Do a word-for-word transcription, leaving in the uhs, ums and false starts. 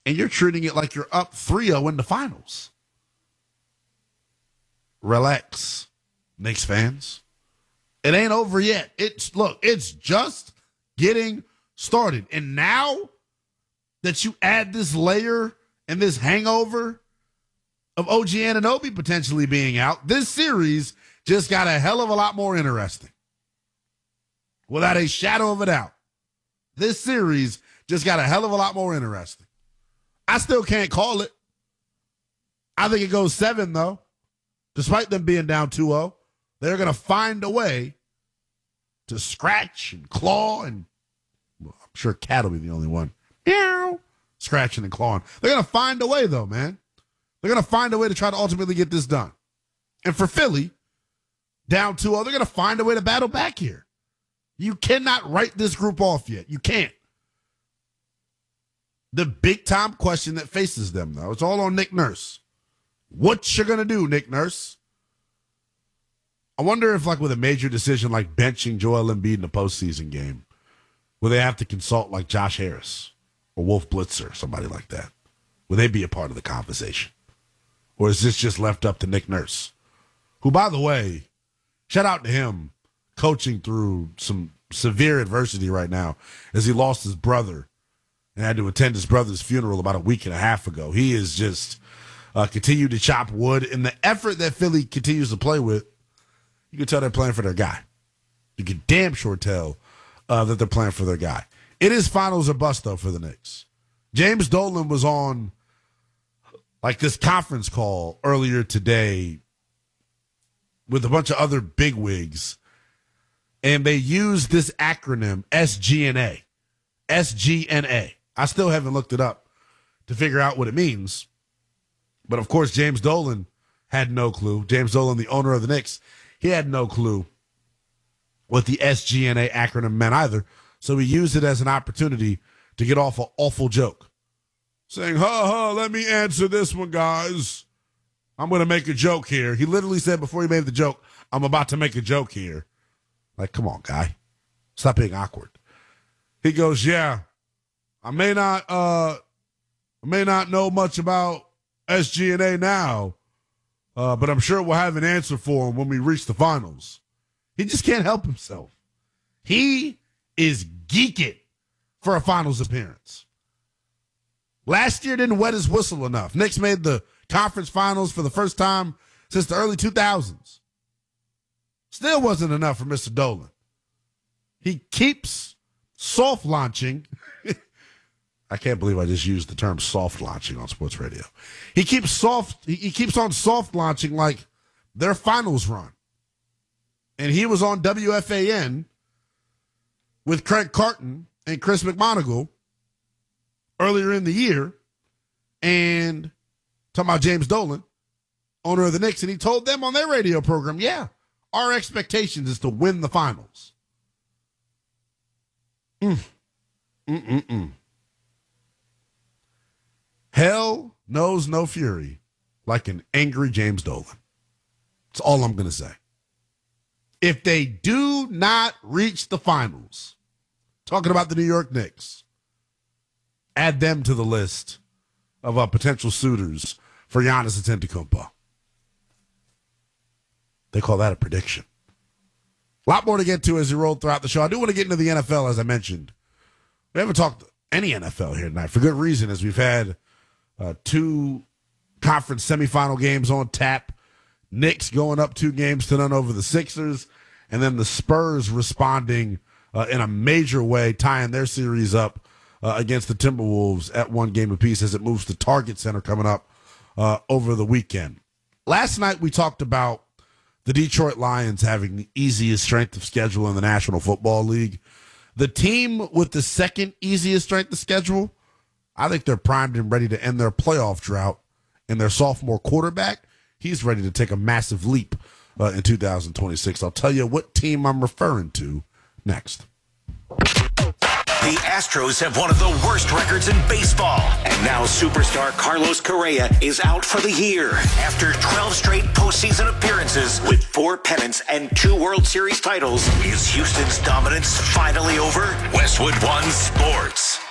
and you're treating it like you're up three oh in the finals. Relax, Knicks fans. It ain't over yet. It's look, it's just getting started. And now that you add this layer and this hangover of O G Anunoby potentially being out, this series just got a hell of a lot more interesting. Without a shadow of a doubt. This series just got a hell of a lot more interesting. I still can't call it. I think it goes seven, though. Despite them being down two oh, they're going to find a way to scratch and claw, and well, I'm sure Cat will be the only one meow, scratching and clawing. They're going to find a way, though, man. They're going to find a way to try to ultimately get this done. And for Philly, down two oh, they're going to find a way to battle back here. You cannot write this group off yet. You can't. The big-time question that faces them, though, it's all on Nick Nurse. What you going to do, Nick Nurse? I wonder if, like, with a major decision like benching Joel Embiid in the postseason game, will they have to consult, like, Josh Harris or Wolf Blitzer, somebody like that? Will they be a part of the conversation? Or is this just left up to Nick Nurse? Who, by the way, shout out to him, coaching through some severe adversity right now as he lost his brother and had to attend his brother's funeral about a week and a half ago. He is just uh, continued to chop wood. And the effort that Philly continues to play with, you can tell they're playing for their guy. You can damn sure tell uh, that they're playing for their guy. It is finals or bust, though, for the Knicks. James Dolan was on like this conference call earlier today with a bunch of other bigwigs, and they used this acronym S G N A. S G N A. I still haven't looked it up to figure out what it means. But, of course, James Dolan had no clue. James Dolan, the owner of the Knicks, he had no clue what the S G N A acronym meant either. So he used it as an opportunity to get off an awful joke. Saying, ha ha, let me answer this one, guys. I'm going to make a joke here. He literally said before he made the joke, I'm about to make a joke here. Like, come on, guy. Stop being awkward. He goes, yeah, I may not uh I may not know much about S G N A now, uh, but I'm sure we'll have an answer for him when we reach the finals. He just can't help himself. He is geeking for a finals appearance. Last year didn't wet his whistle enough. Knicks made the conference finals for the first time since the early two thousands. Still wasn't enough for Mister Dolan. He keeps soft launching. I can't believe I just used the term soft launching on sports radio. He keeps soft. He keeps on soft launching like their finals run. And he was on W F A N with Craig Carton and Chris McMonagle earlier in the year, and talking about James Dolan, owner of the Knicks, and he told them on their radio program, yeah, our expectations is to win the finals. Mm. Mm-mm-mm. Hell knows no fury like an angry James Dolan. That's all I'm going to say. If they do not reach the finals, talking about the New York Knicks, add them to the list of uh, potential suitors for Giannis Antetokounmpo. They call that a prediction. A lot more to get to as we roll throughout the show. I do want to get into the N F L, as I mentioned. We haven't talked any N F L here tonight, for good reason, as we've had uh, two conference semifinal games on tap. Knicks going up two games to none over the Sixers, and then the Spurs responding uh, in a major way, tying their series up uh, against the Timberwolves at one game apiece as it moves to Target Center coming up uh, over the weekend. Last night we talked about the Detroit Lions having the easiest strength of schedule in the National Football League. The team with the second easiest strength of schedule, I think they're primed and ready to end their playoff drought. And their sophomore quarterback, he's ready to take a massive leap uh, in two thousand twenty-six. I'll tell you what team I'm referring to next. The Astros have one of the worst records in baseball. And now superstar Carlos Correa is out for the year. After twelve straight postseason appearances with four pennants and two World Series titles, is Houston's dominance finally over? Westwood One Sports.